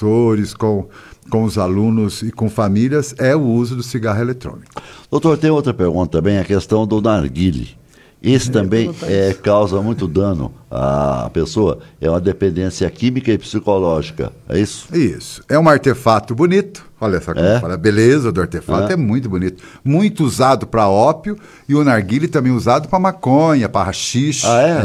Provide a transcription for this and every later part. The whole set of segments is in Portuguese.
professores, com os alunos e com famílias, é o uso do cigarro eletrônico. Doutor, tem outra pergunta também, a questão do narguile. Esse também causa muito dano à pessoa, é uma dependência química e psicológica, é isso? Isso, é um artefato bonito, olha só como fala, a beleza do artefato é muito bonito, muito usado para ópio, e o narguile também usado para maconha, para haxixe.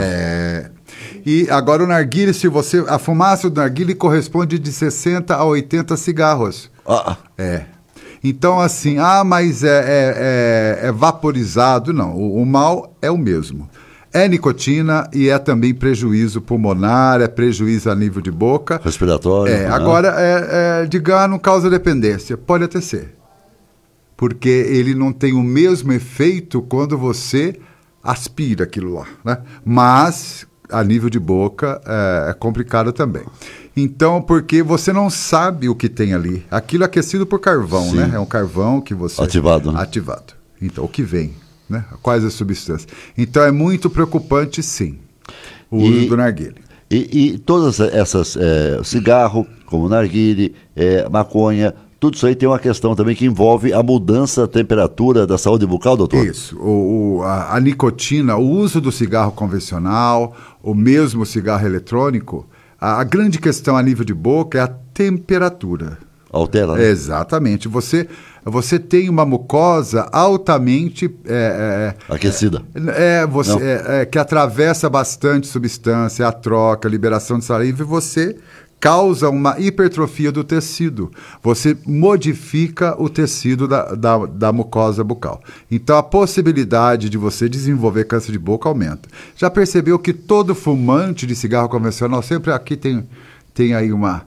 E agora o narguile, a fumaça do narguile corresponde de 60 a 80 cigarros. Então, assim, mas é vaporizado. Não, o mal é o mesmo. É nicotina e é também prejuízo pulmonar, é prejuízo a nível de boca. Respiratório. Agora, digamos, não causa dependência. Pode até ser. Porque ele não tem o mesmo efeito quando você aspira aquilo lá, né? Mas, a nível de boca, é complicado também. Então, porque você não sabe o que tem ali. Aquilo é aquecido por carvão, né? É um carvão que você... Ativado, né? Ativado. Então, o que vem, né? Quais as substâncias. Então, é muito preocupante, sim, o uso do narguile. E todas essas, cigarro, como narguile, maconha, tudo isso aí tem uma questão também que envolve a mudança da temperatura da saúde bucal, doutor? Isso. A nicotina, o uso do cigarro convencional, o mesmo cigarro eletrônico, a grande questão a nível de boca é a temperatura. Altera, né? Exatamente. Você tem uma mucosa altamente... aquecida. Que atravessa bastante substância, a troca, a liberação de saliva, e você causa uma hipertrofia do tecido. Você modifica o tecido da mucosa bucal. Então, a possibilidade de você desenvolver câncer de boca aumenta. Já percebeu que todo fumante de cigarro convencional, sempre aqui tem aí uma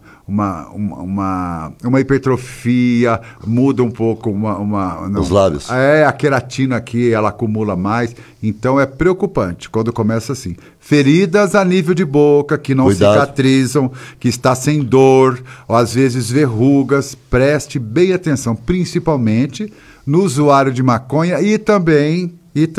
hipertrofia, muda um pouco os lábios. A queratina aqui, ela acumula mais. Então, é preocupante quando começa assim. Feridas a nível de boca, que não cicatrizam, que está sem dor, ou às vezes verrugas. Preste bem atenção, principalmente no usuário de maconha e também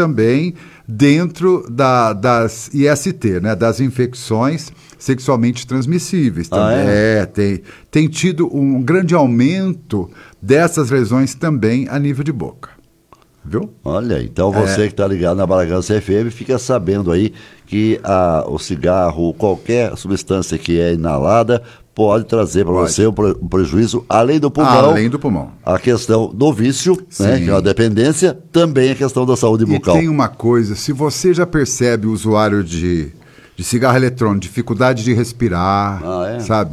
dentro das IST, né, das infecções sexualmente transmissíveis. Também. Tem tido um grande aumento dessas lesões também a nível de boca. Viu? Olha, então você que está ligado na Bragança FM fica sabendo aí que o cigarro, qualquer substância que é inalada, pode trazer para você um prejuízo além do pulmão. Além do pulmão. A questão do vício, né, que é uma dependência, também a questão da saúde bucal. E tem uma coisa, se você já percebe o usuário de cigarro eletrônico, dificuldade de respirar, sabe?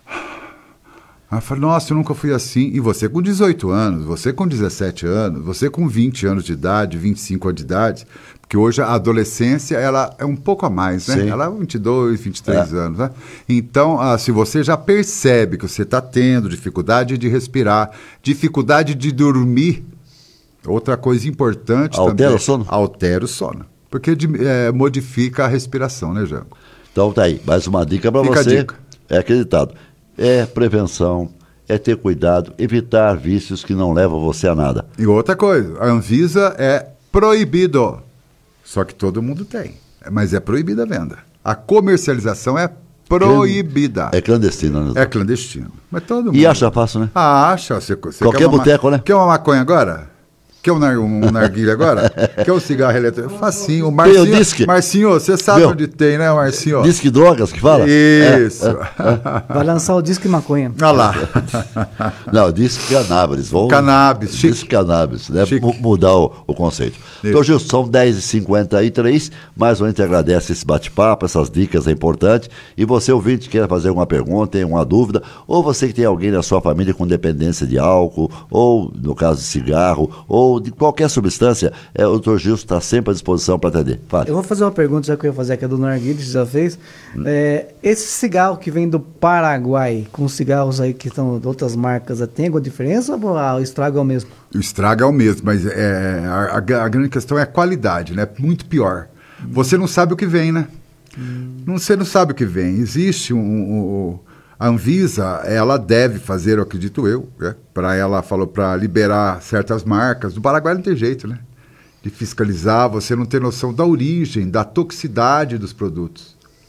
Aí eu falo, nossa, eu nunca fui assim. E você com 18 anos, você com 17 anos, você com 20 anos de idade, 25 anos de idade, porque hoje a adolescência, ela é um pouco a mais, né? Sim. Ela é 22, 23 anos, né? Então, se você já percebe que você está tendo dificuldade de respirar, dificuldade de dormir, outra coisa importante também... Altera o sono? Altera o sono. Porque modifica a respiração, né, Jango? Então tá aí, mais uma dica para você. É acreditado. É prevenção, é ter cuidado, evitar vícios que não levam você a nada. E outra coisa, a Anvisa é proibido. Só que todo mundo tem, mas é proibida a venda. A comercialização é proibida. É clandestina, né? É clandestino. Mas todo mundo... E acha fácil, né? Acha. Qualquer boteco, né? Quer uma maconha agora? Quer um narguilha agora? Quer um cigarro eletrônico? Facinho. Marcinho, você sabe onde tem, né, Marcinho? Disque Drogas que fala? Isso. Vai lançar o Disque Maconha. Olha lá. Não, Disque Cannabis. Cannabis. Disque Cannabis, né? Mudar o conceito. Então, Gilson, são 10h53, mais uma gente agradece esse bate-papo, essas dicas importantes. E você, ouvinte, quer fazer alguma pergunta, tem uma dúvida, ou você que tem alguém na sua família com dependência de álcool, ou, no caso de cigarro, ou de qualquer substância, o Dr. Gilson está sempre à disposição para atender. Fale. Eu vou fazer uma pergunta, já que eu ia fazer aqui do narguilé, você já fez. Esse cigarro que vem do Paraguai, com cigarros aí que são de outras marcas, tem alguma diferença ou o estrago é o mesmo? O estrago é o mesmo, mas a grande questão é a qualidade, né? Muito pior. Você não sabe o que vem, né? Você não sabe o que vem. Existe a Anvisa, ela deve fazer, eu acredito eu, né? Para liberar certas marcas. No Paraguai não tem jeito, né? De fiscalizar, você não tem noção da origem, da toxicidade dos produtos.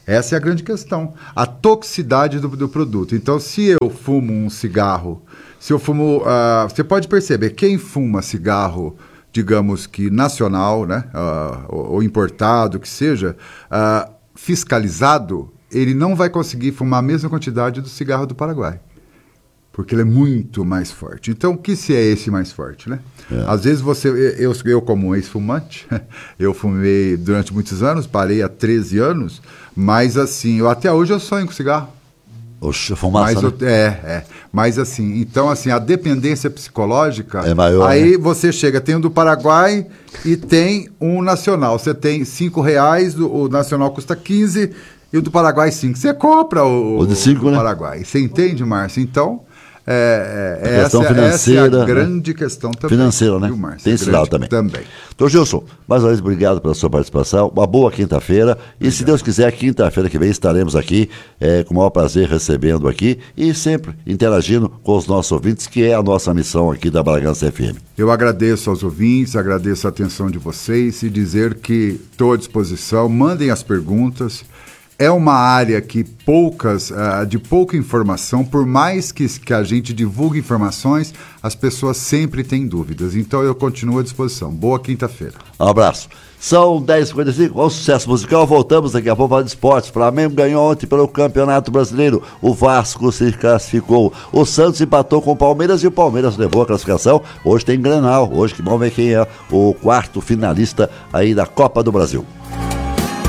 Essa é a grande questão. A toxicidade do produto. Então, se eu fumo um cigarro, você pode perceber, quem fuma cigarro, digamos que nacional, né, ou importado, que seja, fiscalizado, ele não vai conseguir fumar a mesma quantidade do cigarro do Paraguai. Porque ele é muito mais forte. Então, o que se é esse mais forte, né? Às vezes eu como ex-fumante, eu fumei durante muitos anos, parei há 13 anos, mas assim, até hoje eu sonho com cigarro. Oxe, fumaça, né? Mas assim, então assim, a dependência psicológica é maior, aí, né? Você tem um do Paraguai e tem um nacional. Você tem R$5, o nacional custa 15 e o do Paraguai 5. Você compra o de 5, né? O Paraguai. Você entende, Márcio? Então, questão financeira, essa é a grande questão também. Financeira, né? Márcio, tem esse lado também. Doutor Gilson, mais uma vez, obrigado pela sua participação. Uma boa quinta-feira. E se Deus quiser, quinta-feira que vem estaremos aqui com o maior prazer recebendo aqui e sempre interagindo com os nossos ouvintes, que é a nossa missão aqui da Bragança FM. Eu agradeço aos ouvintes, agradeço a atenção de vocês e dizer que estou à disposição. Mandem as perguntas. É uma área que de pouca informação, por mais que a gente divulgue informações, as pessoas sempre têm dúvidas. Então eu continuo à disposição. Boa quinta-feira. Um abraço. São 10h55, um sucesso musical. Voltamos daqui a pouco para o esporte. Flamengo ganhou ontem pelo Campeonato Brasileiro. O Vasco se classificou. O Santos empatou com o Palmeiras e o Palmeiras levou a classificação. Hoje tem Grenal. Hoje que vamos ver quem é o quarto finalista aí da Copa do Brasil.